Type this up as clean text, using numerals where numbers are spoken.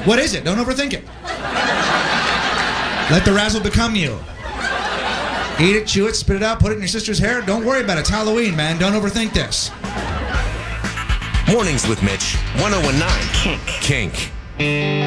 What is it? Don't overthink it. Let the razzle become you. Eat it, chew it, spit it out, put it in your sister's hair. Don't worry about it. It's Halloween, man. Don't overthink this. Mornings with Mitch, 1019 Kink.